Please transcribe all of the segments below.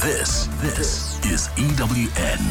This is EWN.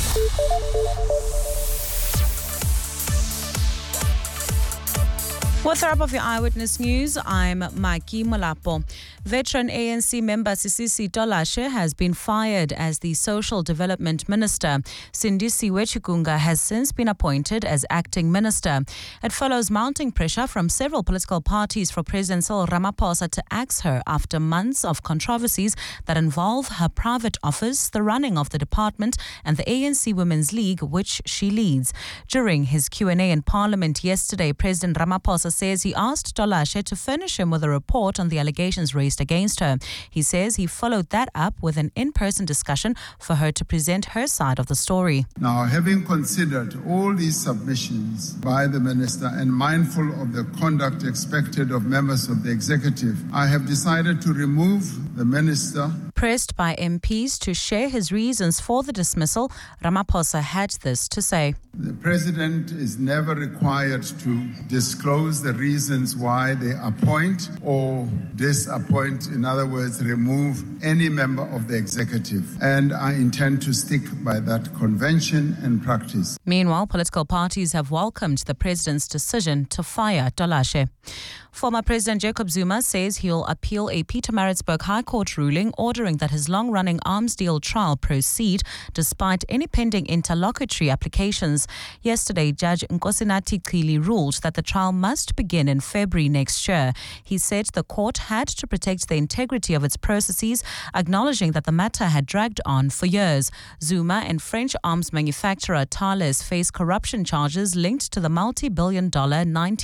With the wrap of your Eyewitness News, I'm Maki Molapo. Veteran ANC member Sisisi Tolashe has been fired as the Social Development Minister. Sindisiwe Chikunga has since been appointed as acting minister. It follows mounting pressure from several political parties for President Cyril Ramaphosa to axe her after months of controversies that involve her private office, the running of the department, and the ANC Women's League, which she leads. During his Q&A in Parliament yesterday, President Ramaphosa says he asked Tolashe to furnish him with a report on the allegations raised against her. He says he followed that up with an in-person discussion for her to present her side of the story. Now, having considered all these submissions by the minister and mindful of the conduct expected of members of the executive, I have decided to remove the minister. Pressed by MPs to share his reasons for the dismissal, Ramaphosa had this to say. The president is never required to disclose the reasons why they appoint or disappoint, in other words, remove any member of the executive. And I intend to stick by that convention and practice. Meanwhile, political parties have welcomed the president's decision to fire Tolashe. Former President Jacob Zuma says he'll appeal a Pietermaritzburg High Court ruling ordering that his long-running arms deal trial proceed despite any pending interlocutory applications. Yesterday, Judge Nkosinathi Chili ruled that the trial must begin in February next year. He said the court had to protect the integrity of its processes, acknowledging that the matter had dragged on for years. Zuma and French arms manufacturer Thales face corruption charges linked to the multi-billion-dollar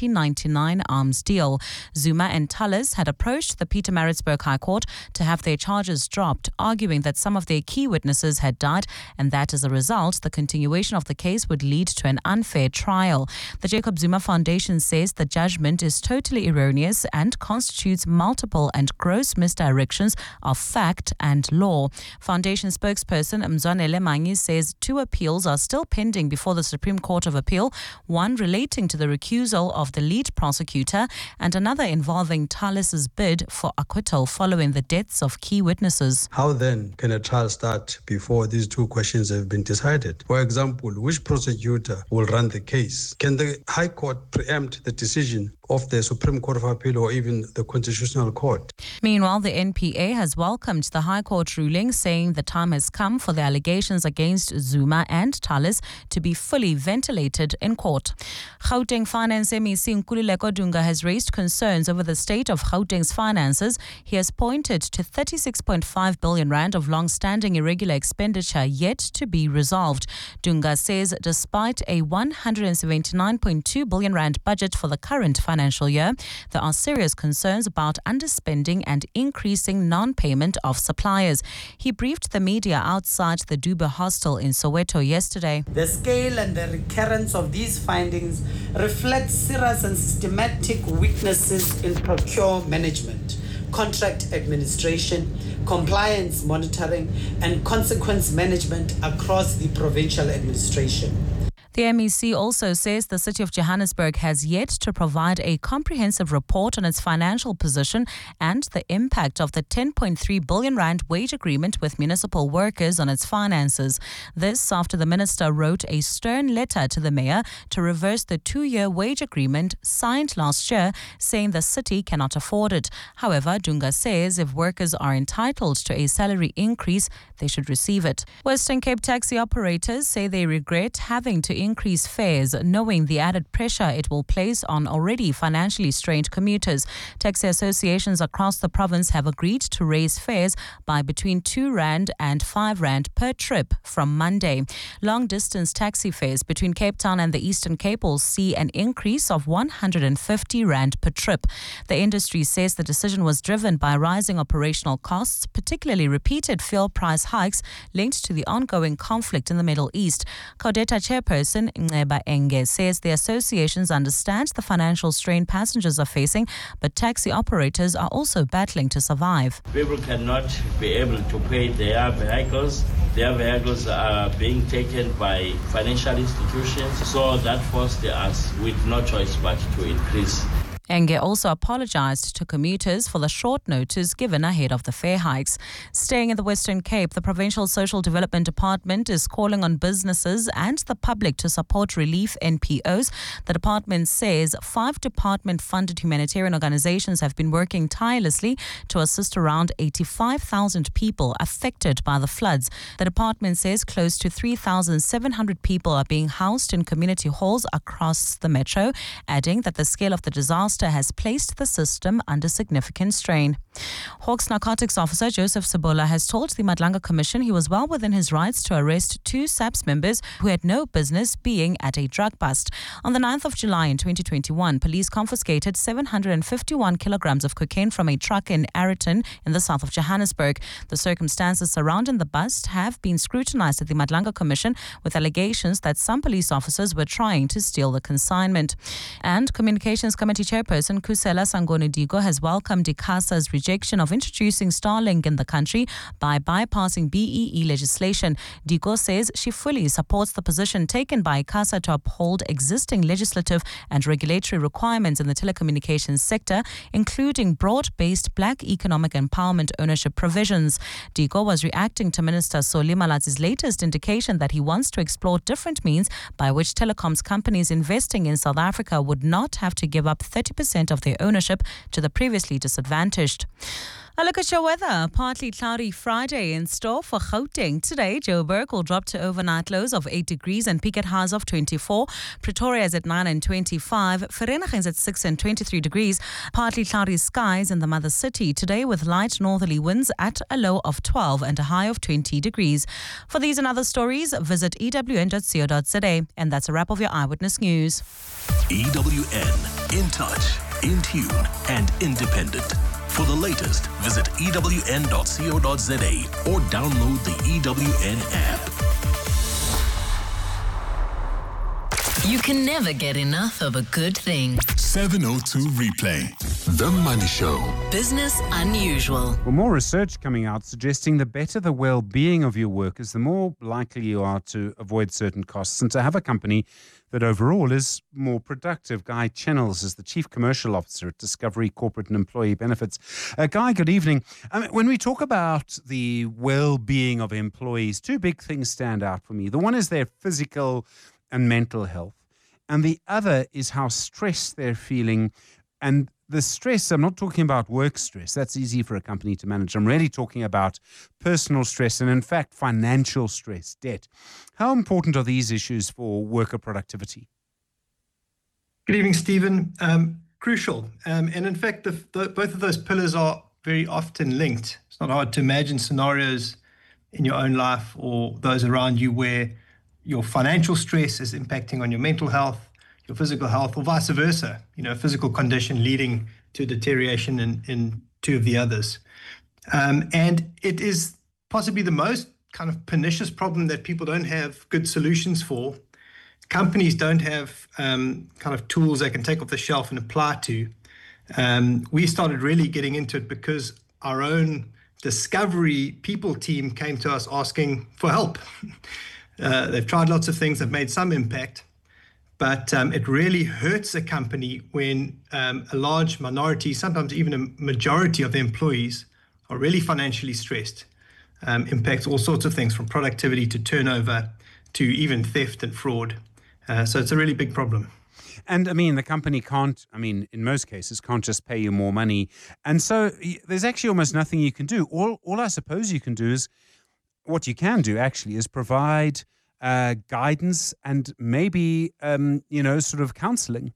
1999 arms deal. Zuma and Thales had approached the Pietermaritzburg High Court to have their charges dropped, arguing that some of their key witnesses had died and that as a result, the continuation of the case would lead to an unfair trial. The Jacob Zuma Foundation says the judgment is totally erroneous and constitutes multiple and gross misdirections of fact and law. Foundation spokesperson Mzwanele Manyi says 2 appeals are still pending before the Supreme Court of Appeal, one relating to the recusal of the lead prosecutor and another involving Thales's bid for acquittal following the deaths of key witnesses. How then can a trial start before these 2 questions have been decided? For example, which prosecutor will run the case? Can the High Court preempt the decision of the Supreme Court of Appeal or even the Constitutional Court? Meanwhile, the NPA has welcomed the High Court ruling, saying the time has come for the allegations against Zuma and Thales to be fully ventilated in court. Gauteng Finance MEC Nkululeko Dunga has raised concerns over the state of Gauteng's finances. He has pointed to 36.5 billion rand of long-standing irregular expenditure yet to be resolved. Dunga says despite a 179.2 billion rand budget for the current financial year, there are serious concerns about underspending and increasing non-payment of suppliers. He briefed the media outside the Dube Hostel in Soweto yesterday. The scale and the recurrence of these findings reflect serious and systematic weaknesses in procure management, contract administration, compliance monitoring, and consequence management across the provincial administration. The MEC also says the City of Johannesburg has yet to provide a comprehensive report on its financial position and the impact of the 10.3 billion rand wage agreement with municipal workers on its finances. This after the minister wrote a stern letter to the mayor to reverse the 2-year wage agreement signed last year, saying the city cannot afford it. However, Dunga says if workers are entitled to a salary increase, they should receive it. Western Cape taxi operators say they regret having to increase fares, knowing the added pressure it will place on already financially strained commuters. Taxi associations across the province have agreed to raise fares by between 2 rand and 5 rand per trip from Monday. Long-distance taxi fares between Cape Town and the Eastern Cape will see an increase of 150 rand per trip. The industry says the decision was driven by rising operational costs, particularly repeated fuel price hikes linked to the ongoing conflict in the Middle East. Caudeta chairperson Nceba Enge says the associations understand the financial strain passengers are facing, but taxi operators are also battling to survive. People cannot be able to pay their vehicles. Their vehicles are being taken by financial institutions, so that forced us with no choice but to increase Enge also apologized to commuters for the short notice given ahead of the fare hikes. Staying in the Western Cape, the Provincial Social Development Department is calling on businesses and the public to support relief NPOs. The department says 5 department-funded humanitarian organizations have been working tirelessly to assist around 85,000 people affected by the floods. The department says close to 3,700 people are being housed in community halls across the metro, adding that the scale of the disaster has placed the system under significant strain. Hawks narcotics officer Joseph Sabola has told the Madlanga Commission he was well within his rights to arrest 2 SAPS members who had no business being at a drug bust. On the 9th of July in 2021, police confiscated 751 kilograms of cocaine from a truck in Ayrton in the south of Johannesburg. The circumstances surrounding the bust have been scrutinized at the Madlanga Commission, with allegations that some police officers were trying to steal the consignment. And Communications Committee Chairperson Kusela Sangoni Digo has welcomed ICASA's rejection of introducing Starlink in the country by bypassing BEE legislation. Digo says she fully supports the position taken by ICASA to uphold existing legislative and regulatory requirements in the telecommunications sector, including broad-based black economic empowerment ownership provisions. Digo was reacting to Minister Solly Malazi's latest indication that he wants to explore different means by which telecoms companies investing in South Africa would not have to give up 30% of their ownership to the previously disadvantaged. A look at your weather. Partly cloudy Friday in store for Gauteng. Today, Joburg will drop to overnight lows of 8 degrees and peak at highs of 24. Pretoria is at 9 and 25. Vereeniging is at 6 and 23 degrees. Partly cloudy skies in the mother city today with light northerly winds at a low of 12 and a high of 20 degrees. For these and other stories, visit ewn.co.za. And that's a wrap of your Eyewitness News. EWN, in touch, in tune, and independent. For the latest, visit ewn.co.za or download the EWN app. You can never get enough of a good thing. 702 Replay. The Money Show. Business unusual. Well, more research coming out suggesting the better the well-being of your workers, the more likely you are to avoid certain costs and to have a company that overall is more productive. Guy Channels is the Chief Commercial Officer at Discovery Corporate and Employee Benefits. Guy, good evening. When we talk about the well-being of employees, 2 big things stand out for me. The one is their physical and mental health, and the other is how stressed they're feeling. And the stress, I'm not talking about work stress. That's easy for a company to manage. I'm really talking about personal stress and, in fact, financial stress, debt. How important are these issues for worker productivity? Good evening, Stephen. Crucial. And in fact, both of those pillars are very often linked. It's not hard to imagine scenarios in your own life or those around you where your financial stress is impacting on your mental health, your physical health, or vice versa, physical condition leading to deterioration in 2 of the others. And it is possibly the most kind of pernicious problem that people don't have good solutions for. Companies don't have kind of tools they can take off the shelf and apply to. We started really getting into it because our own Discovery people team came to us asking for help. They've tried lots of things, they've made some impact, but it really hurts a company when a large minority, sometimes even a majority of the employees are really financially stressed. Impacts all sorts of things from productivity to turnover to even theft and fraud. So it's a really big problem. And the company can't, in most cases, can't just pay you more money. And so there's actually almost nothing you can do. All I suppose you can do is, what you can do actually is provide guidance and maybe, sort of counseling.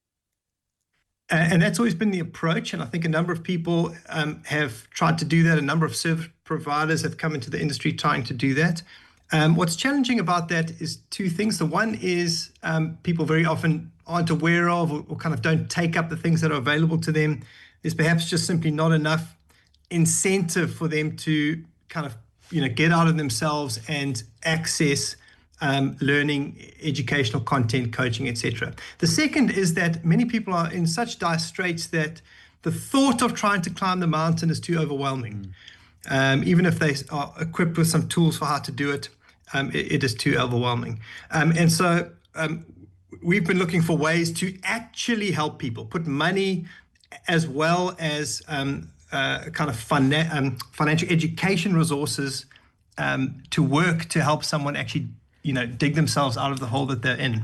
And that's always been the approach. And I think a number of people have tried to do that. A number of service providers have come into the industry trying to do that. What's challenging about that is 2 things. The one is people very often aren't aware of or kind of don't take up the things that are available to them. There's perhaps just simply not enough incentive for them to kind of get out of themselves and access learning, educational content, coaching, etc. The second is that many people are in such dire straits that the thought of trying to climb the mountain is too overwhelming. Even if they are equipped with some tools for how to do it, it is too overwhelming. And so we've been looking for ways to actually help people, put money as well as kind of financial education resources to work to help someone actually, dig themselves out of the hole that they're in.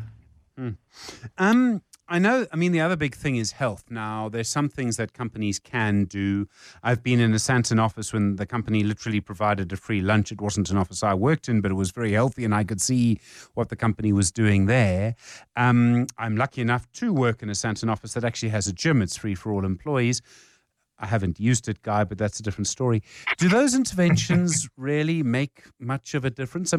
I know, the other big thing is health. Now, there's some things that companies can do. I've been in a Sandton office when the company literally provided a free lunch. It wasn't an office I worked in, but it was very healthy, and I could see what the company was doing there. I'm lucky enough to work in a Sandton office that actually has a gym. It's free for all employees. I haven't used it, Guy, but that's a different story. Do those interventions really make much of a difference?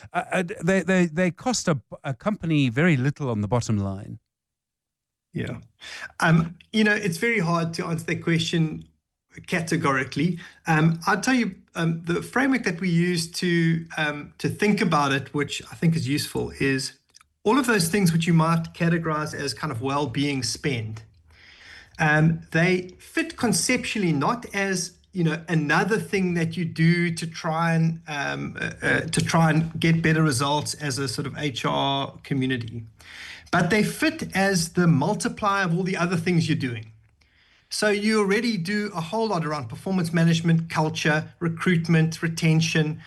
They cost a company very little on the bottom line. Yeah. It's very hard to answer that question categorically. I'll tell you, the framework that we use to think about it, which I think is useful, is all of those things which you might categorize as kind of well-being spend. They fit conceptually not as another thing that you do to try and get better results as a sort of HR community, but they fit as the multiplier of all the other things you're doing. So you already do a whole lot around performance management, culture, recruitment, retention,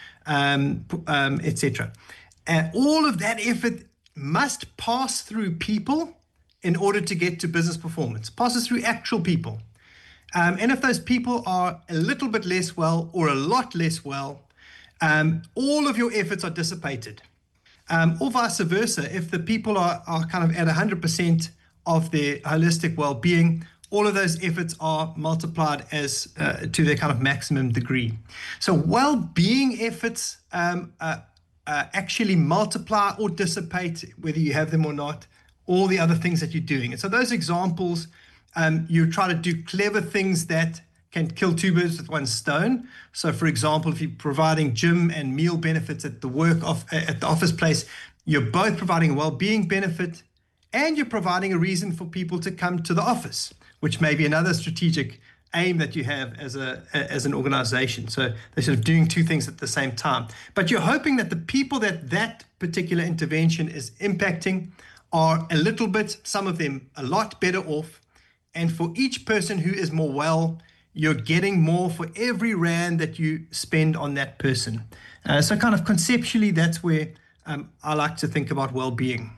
etc. And all of that effort must pass through people in order to get to business performance, passes through actual people. And if those people are a little bit less well or a lot less well, all of your efforts are dissipated. Or vice versa, if the people are kind of at 100% of their holistic well-being, all of those efforts are multiplied as to their kind of maximum degree. So well-being efforts actually multiply or dissipate, whether you have them or not, all the other things that you're doing. And so those examples, you try to do clever things that can kill two birds with one stone. So, for example, if you're providing gym and meal benefits at the office place, you're both providing a well-being benefit and you're providing a reason for people to come to the office, which may be another strategic aim that you have as an organization. So they're sort of doing two things at the same time. But you're hoping that the people that particular intervention is impacting are a little bit, some of them a lot better off. And for each person who is more well, you're getting more for every rand that you spend on that person. So kind of conceptually, that's where I like to think about well-being.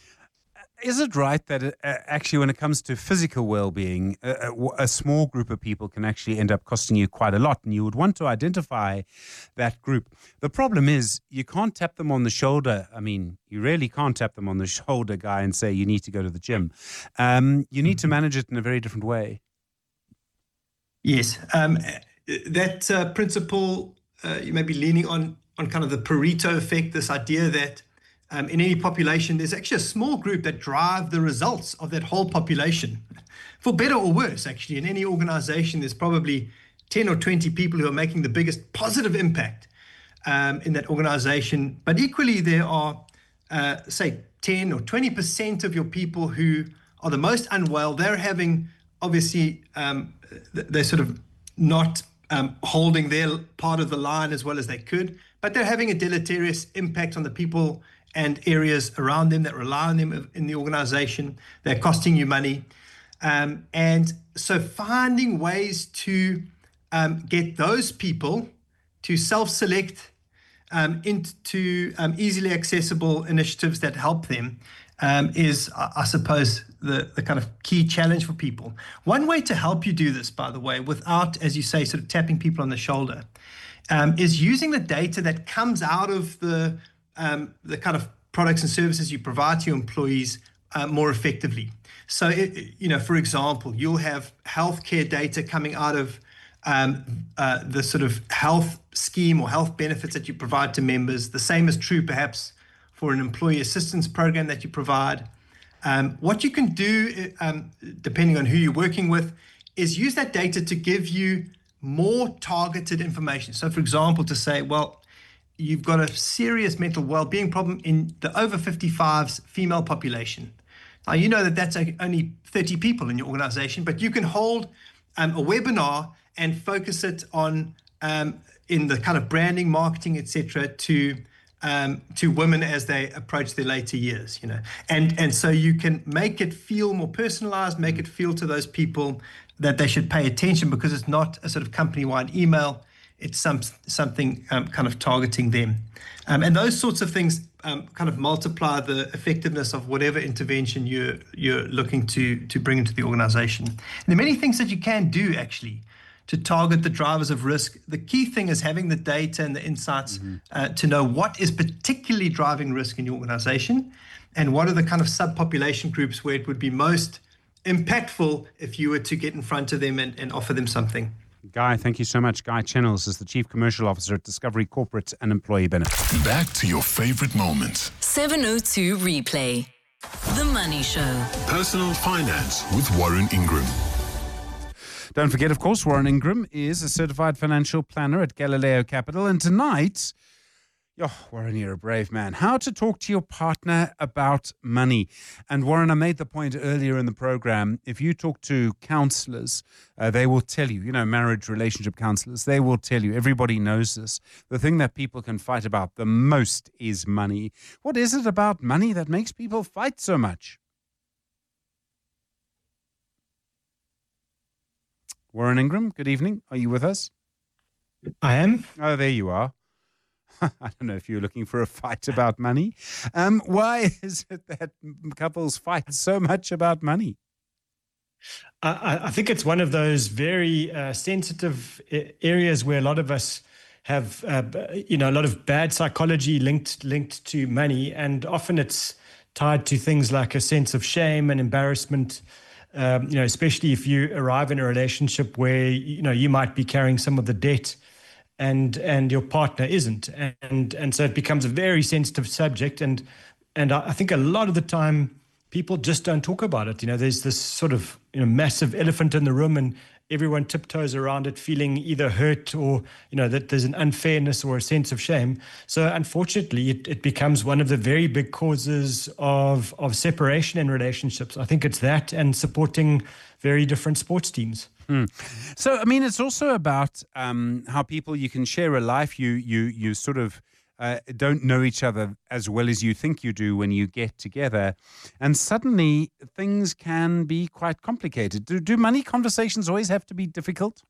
Is it right that actually when it comes to physical well-being, a small group of people can actually end up costing you quite a lot, and you would want to identify that group? The problem is you can't tap them on the shoulder. You really can't tap them on the shoulder, Guy, and say you need to go to the gym. You need to manage it in a very different way. Yes, that principle, you may be leaning on kind of the Pareto effect, this idea that in any population, there's actually a small group that drive the results of that whole population, for better or worse. Actually, in any organization, there's probably 10 or 20 people who are making the biggest positive impact in that organization. But equally, there are, say, 10 or 20% of your people who are the most unwell. They're having, obviously, they're sort of not holding their part of the line as well as they could, but they're having a deleterious impact on the people and areas around them that rely on them in the organization. They're costing you money. And so finding ways to get those people to self-select into easily accessible initiatives that help them is, I suppose, the kind of key challenge for people. One way to help you do this, by the way, without, as you say, sort of tapping people on the shoulder, is using the data that comes out of the kind of products and services you provide to your employees more effectively. So, for example, you'll have healthcare data coming out of the sort of health scheme or health benefits that you provide to members. The same is true, perhaps, for an employee assistance program that you provide. What you can do, depending on who you're working with, is use that data to give you more targeted information. So, for example, to say, well, you've got a serious mental well-being problem in the over 55s female population. Now, you know that that's only 30 people in your organization, but you can hold a webinar and focus it on in the kind of branding, marketing, etc., to to women as they approach their later years, and so you can make it feel more personalized, make it feel to those people that they should pay attention, because it's not a sort of company-wide email, it's something kind of targeting them, and those sorts of things kind of multiply the effectiveness of whatever intervention you're looking to bring into the organization. And there are many things that you can do actually to target the drivers of risk. The key thing is having the data and the insights to know what is particularly driving risk in your organization, and what are the kind of subpopulation groups where it would be most impactful if you were to get in front of them and offer them something. Guy, thank you so much. Guy Channels is the Chief Commercial Officer at Discovery Corporate and Employee Benefit. Back to your favorite moments. 702 Replay. The Money Show. Personal Finance with Warren Ingram. Don't forget, of course, Warren Ingram is a certified financial planner at Galileo Capital. And tonight, Warren, you're a brave man. How to talk to your partner about money. And Warren, I made the point earlier in the program, if you talk to counselors, they will tell you, marriage relationship counselors, they will tell you, everybody knows this, the thing that people can fight about the most is money. What is it about money that makes people fight so much? Warren Ingram, good evening. Are you with us? I am. Oh, there you are. I don't know if you're looking for a fight about money. Why is it that couples fight so much about money? I think it's one of those very sensitive areas where a lot of us have, a lot of bad psychology linked to money, and often it's tied to things like a sense of shame and embarrassment. Especially if you arrive in a relationship where, you might be carrying some of the debt and your partner isn't. And so it becomes a very sensitive subject. And I think a lot of the time people just don't talk about it. There's this sort of, massive elephant in the room, and everyone tiptoes around it feeling either hurt or, that there's an unfairness or a sense of shame. So unfortunately, it becomes one of the very big causes of separation in relationships. I think it's that, and supporting very different sports teams. So, it's also about how people, you can share a life, you sort of don't know each other as well as you think you do when you get together. And suddenly things can be quite complicated. Do money conversations always have to be difficult?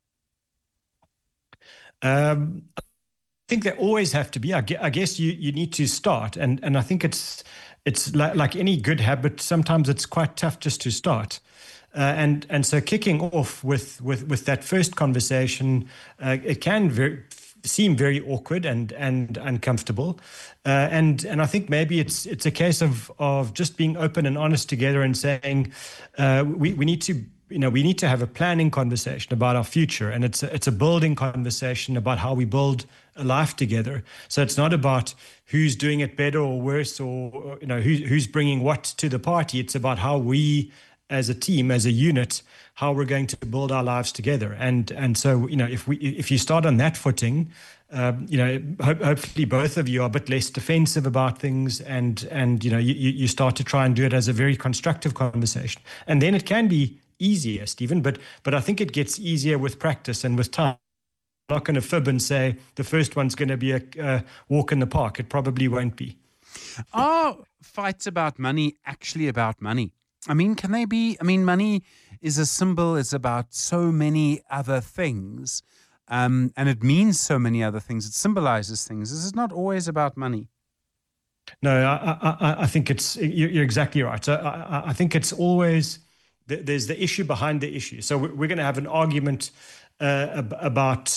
I think they always have to be. I guess you need to start. And I think it's like any good habit. Sometimes it's quite tough just to start. And so kicking off with that first conversation, it can seem very awkward and uncomfortable, and I think maybe it's a case of just being open and honest together and saying we need to have a planning conversation about our future, and it's a building conversation about how we build a life together. So it's not about who's doing it better or worse, or who's bringing what to the party. It's about how we, as a team, as a unit, how we're going to build our lives together. And so, if you start on that footing, hopefully both of you are a bit less defensive about things, and you start to try and do it as a very constructive conversation. And then it can be easier, Stephen, but I think it gets easier with practice and with time. I'm not going to fib and say the first one's going to be a walk in the park. It probably won't be. Are fights about money actually about money? Can they be? Money is a symbol. It's about so many other things, and it means so many other things. It symbolizes things. This is not always about money. No, I think you're exactly right. So I think it's always, there's the issue behind the issue. So we're going to have an argument about,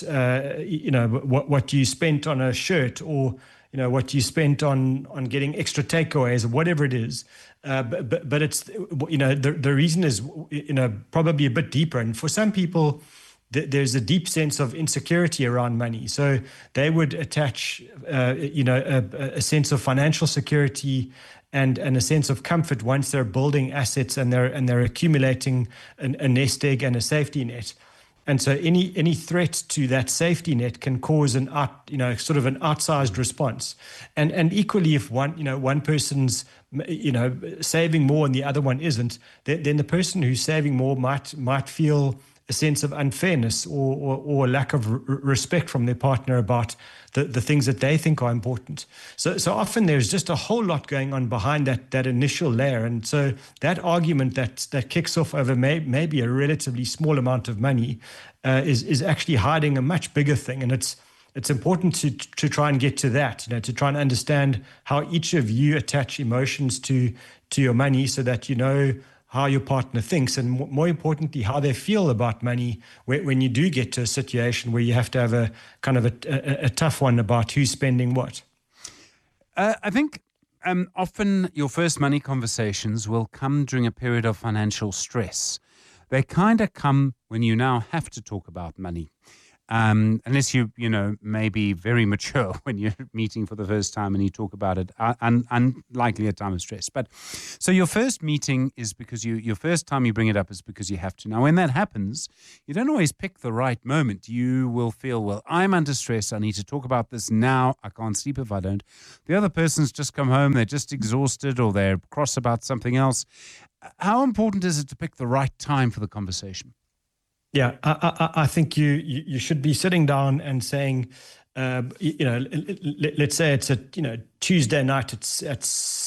what you spent on a shirt, or, what you spent on getting extra takeaways, or whatever it is. But it's, the reason is, probably a bit deeper. And for some people, there's a deep sense of insecurity around money. So they would attach, a sense of financial security and a sense of comfort once they're building assets and they're accumulating a nest egg and a safety net. And so any threat to that safety net can cause sort of an outsized response. And equally, if one person's saving more and the other one isn't, then the person who's saving more might feel a a sense of unfairness or lack of respect from their partner about the things that they think are important. So often there's just a whole lot going on behind that initial layer. And so that argument that kicks off over maybe a relatively small amount of money is actually hiding a much bigger thing. And it's important to try and get to that, to try and understand how each of you attach emotions to your money so that you know how your partner thinks, and more importantly, how they feel about money when you do get to a situation where you have to have a kind of a tough one about who's spending what. I think often your first money conversations will come during a period of financial stress. They kind of come when you now have to talk about money. Unless you may be very mature when you're meeting for the first time and you talk about it, unlikely a time of stress. But so your first meeting is because your first time you bring it up is because you have to. Now, when that happens, you don't always pick the right moment. You will feel, well, I'm under stress. I need to talk about this now. I can't sleep if I don't. The other person's just come home. They're just exhausted or they're cross about something else. How important is it to pick the right time for the conversation? Yeah, I think you should be sitting down and saying, let's say it's a Tuesday night. It's at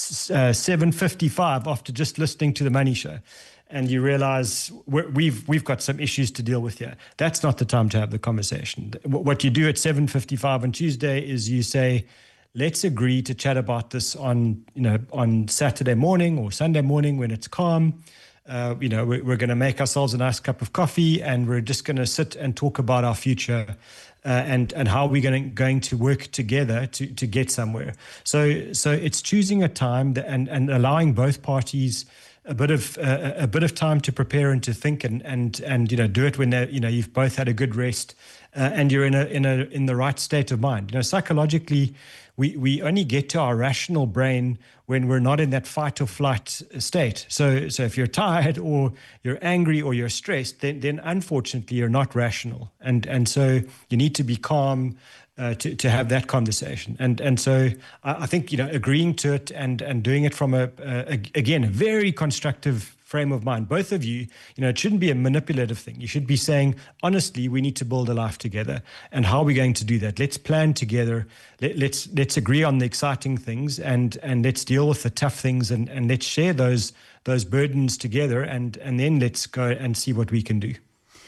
7:55 after just listening to the Money Show, and you realize we've got some issues to deal with here. That's not the time to have the conversation. What you do at 7:55 on Tuesday is you say, let's agree to chat about this on Saturday morning or Sunday morning when it's calm. We're going to make ourselves a nice cup of coffee, and we're just going to sit and talk about our future and how we're going to work together to get somewhere. So it's choosing a time and allowing both parties a bit of time to prepare and to think and do it when you've both had a good rest and you're in the right state of mind. Psychologically, we only get to our rational brain when we're not in that fight or flight state. So if you're tired or you're angry or you're stressed, then unfortunately you're not rational. And so you need to be calm to have that conversation. And so I think, agreeing to it and doing it from a very constructive frame of mind. Both of you, it shouldn't be a manipulative thing. You should be saying, honestly, we need to build a life together. And how are we going to do that? Let's plan together. Let's agree on the exciting things and let's deal with the tough things and let's share those burdens together and then let's go and see what we can do.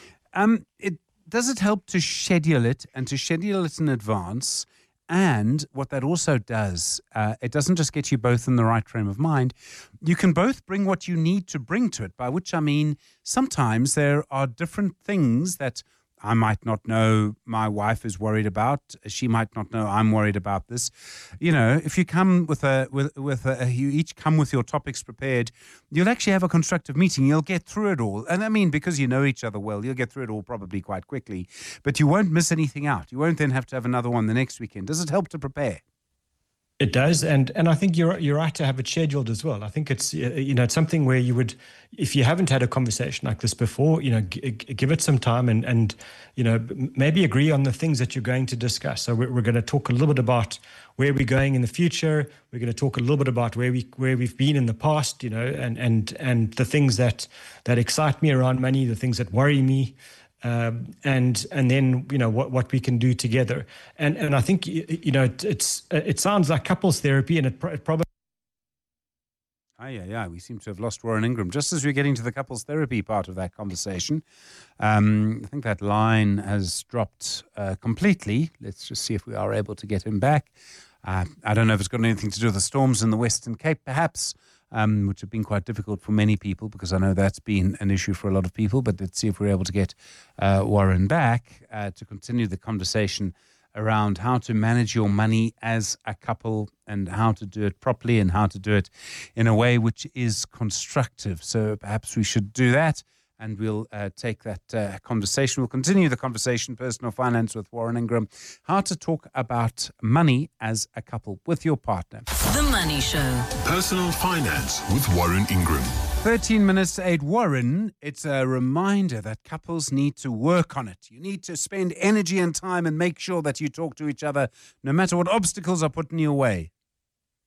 Does it help to schedule it and to schedule it in advance? And what that also does, it doesn't just get you both in the right frame of mind. You can both bring what you need to bring to it, by which I mean sometimes there are different things that I might not know my wife is worried about. She might not know I'm worried about this. If you come you each come with your topics prepared, you'll actually have a constructive meeting. You'll get through it all. And I mean, because you know each other well, you'll get through it all probably quite quickly. But you won't miss anything out. You won't then have to have another one the next weekend. Does it help to prepare? It does, and I think you're right to have it scheduled as well. I think it's it's something where you would, if you haven't had a conversation like this before, give it some time and maybe agree on the things that you're going to discuss. So we're going to talk a little bit about where we're going in the future. We're going to talk a little bit about where we've been in the past, and the things that excite me around money, the things that worry me. And then what we can do together, and I think it sounds like couples therapy, and it probably. Yeah. We seem to have lost Warren Ingram just as we're getting to the couples therapy part of that conversation. I think that line has dropped completely. Let's just see if we are able to get him back. I don't know if it's got anything to do with the storms in the Western Cape, perhaps. Which have been quite difficult for many people, because I know that's been an issue for a lot of people. But let's see if we're able to get Warren back to continue the conversation around how to manage your money as a couple and how to do it properly and how to do it in a way which is constructive. So perhaps we should do that. And we'll take that conversation. We'll continue the conversation, personal finance with Warren Ingram. How to talk about money as a couple with your partner. The Money Show. Personal finance with Warren Ingram. 13 minutes to 8. Warren, it's a reminder that couples need to work on it. You need to spend energy and time and make sure that you talk to each other no matter what obstacles are put in your way.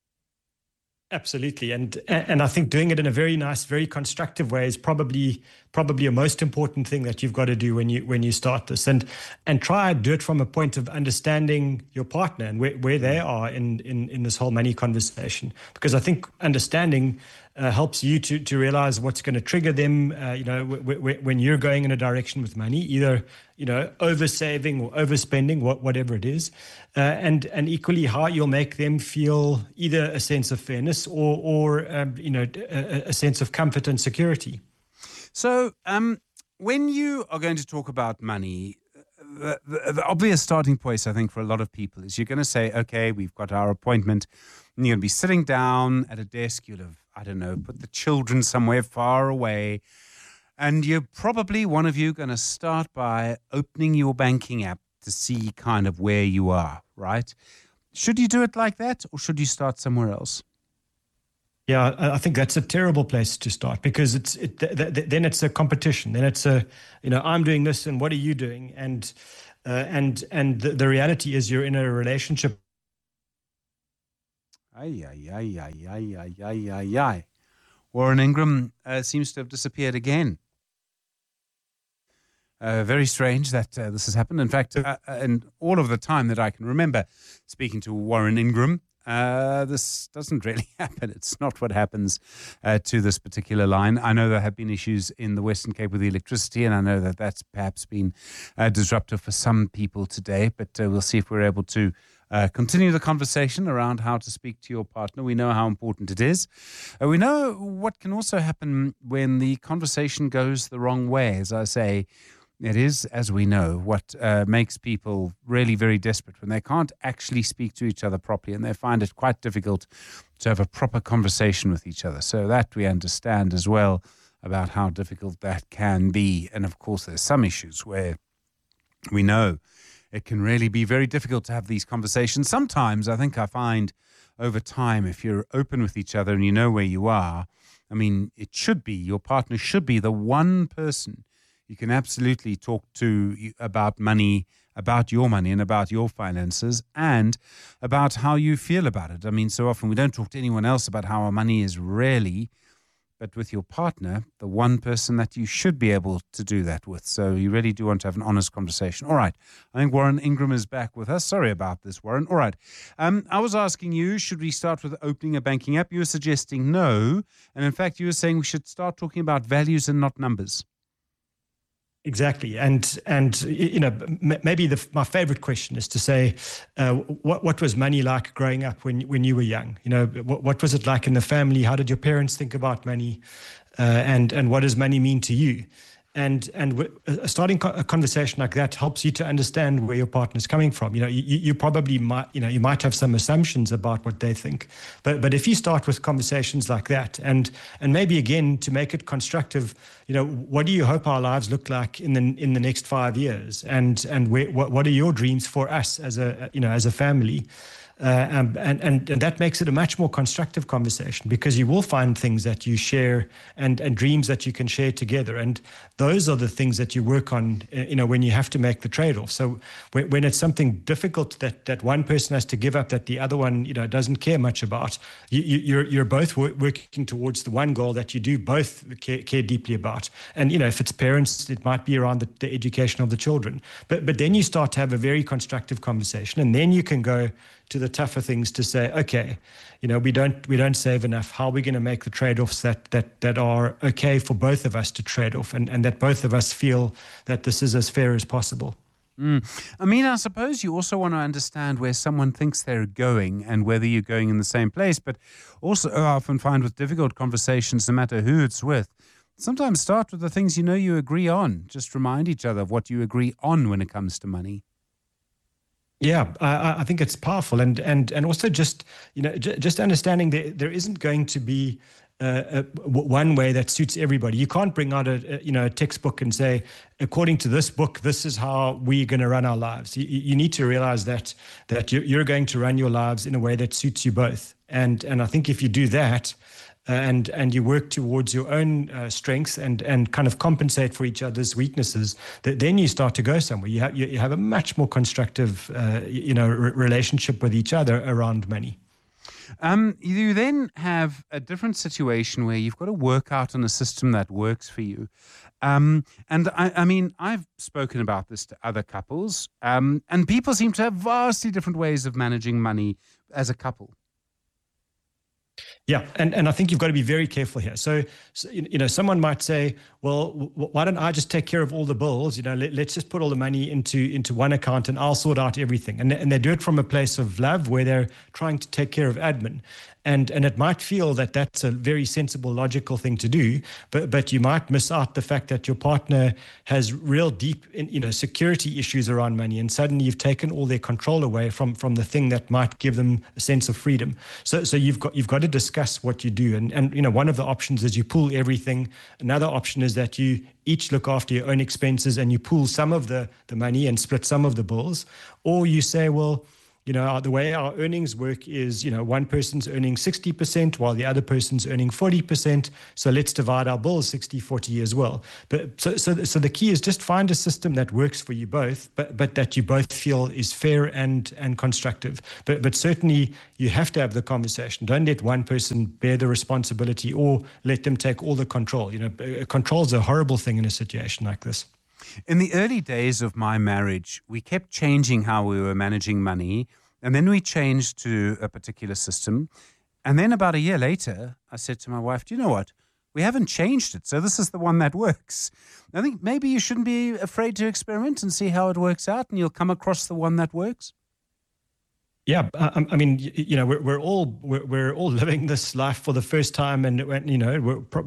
Absolutely. And I think doing it in a very nice, very constructive way is probably probably a most important thing that you've got to do when you start this, and try and do it from a point of understanding your partner and where they are in this whole money conversation, because I think understanding helps you to realize what's going to trigger them, when you're going in a direction with money, either, oversaving or overspending, whatever it is, and equally how you'll make them feel either a sense of fairness or a sense of comfort and security. So when you are going to talk about money, the obvious starting point, I think, for a lot of people is you're going to say, okay, we've got our appointment, and you're going to be sitting down at a desk. You'll have, I don't know, put the children somewhere far away, and you're probably, one of you, going to start by opening your banking app to see kind of where you are, right? Should you do it like that, or should you start somewhere else? Yeah, I think that's a terrible place to start, because then it's a competition. Then it's I'm doing this and what are you doing? And the reality is you're in a relationship. Warren Ingram seems to have disappeared again. Very strange that this has happened. In fact, and all of the time that I can remember speaking to Warren Ingram, this doesn't really happen. It's not what happens to this particular line. I know there have been issues in the Western Cape with the electricity, and I know that that's perhaps been disruptive for some people today, but we'll see if we're able to continue the conversation around how to speak to your partner. We know how important it is. We know what can also happen when the conversation goes the wrong way. As I say, it is, as we know, what makes people really very desperate when they can't actually speak to each other properly, and they find it quite difficult to have a proper conversation with each other. So that we understand as well about how difficult that can be. And of course, there's some issues where we know it can really be very difficult to have these conversations. Sometimes I think I find over time, if you're open with each other and you know where you are, I mean, it should be, your partner should be the one person you can absolutely talk to about money, about your money and about your finances, and about how you feel about it. I mean, so often we don't talk to anyone else about how our money is really, but with your partner, the one person that you should be able to do that with. So you really do want to have an honest conversation. All right. I think Warren Ingram is back with us. Sorry about this, Warren. All right. I was asking you, should we start with opening a banking app? You were suggesting no. And in fact, you were saying we should start talking about values and not numbers. Exactly, and maybe my favorite question is to say, what was money like growing up when you were young? What was it like in the family? How did your parents think about money, and what does money mean to you? And starting a conversation like that helps you to understand where your partner's coming from. You probably might, you might have some assumptions about what they think, but if you start with conversations like that, and maybe again to make it constructive, what do you hope our lives look like in the next 5 years, and what are your dreams for us as a family? And that makes it a much more constructive conversation, because you will find things that you share and dreams that you can share together. And those are the things that you work on, when you have to make the trade-off. So when it's something difficult that one person has to give up that the other one, doesn't care much about, you're both working towards the one goal that you do both care deeply about. And, if it's parents, it might be around the education of the children. But then you start to have a very constructive conversation, and then you can go to the tougher things to say, okay, we don't save enough. How are we going to make the trade-offs that are okay for both of us to trade off, and that both of us feel that this is as fair as possible? I mean, I suppose you also want to understand where someone thinks they're going and whether you're going in the same place. But also, I often find with difficult conversations, no matter who it's with, sometimes start with the things you agree on. Just remind each other of what you agree on when it comes to money. Yeah, I think it's powerful, and also just understanding there isn't going to be one way that suits everybody. You can't bring out a textbook and say, according to this book, this is how we're going to run our lives. You need to realize that you're going to run your lives in a way that suits you both, and I think if you do that, and you work towards your own strengths and kind of compensate for each other's weaknesses, then you start to go somewhere. You have a much more constructive relationship with each other around money. You then have a different situation where you've got to work out on a system that works for you. And I mean, I've spoken about this to other couples, and people seem to have vastly different ways of managing money as a couple. Yeah, and I think you've got to be very careful here. So someone might say, well, why don't I just take care of all the bills? Let's just put all the money into one account and I'll sort out everything. And they do it from a place of love where they're trying to take care of admin. And it might feel that that's a very sensible, logical thing to do, but you might miss out the fact that your partner has real deep, security issues around money, and suddenly you've taken all their control away from the thing that might give them a sense of freedom. So you've got to discuss what you do, and one of the options is you pool everything. Another option is that you each look after your own expenses and you pool some of the money and split some of the bills, or you say, well, the way our earnings work is, one person's earning 60% while the other person's earning 40%. So let's divide our bills 60-40 as well. But so the key is just find a system that works for you both, but that you both feel is fair and constructive. But certainly you have to have the conversation. Don't let one person bear the responsibility or let them take all the control. Control is a horrible thing in a situation like this. In the early days of my marriage, we kept changing how we were managing money, and then we changed to a particular system. And then about a year later, I said to my wife, do you know what? We haven't changed it, so this is the one that works. I think maybe you shouldn't be afraid to experiment and see how it works out, and you'll come across the one that works. Yeah, I mean, we're all living this life for the first time, and we're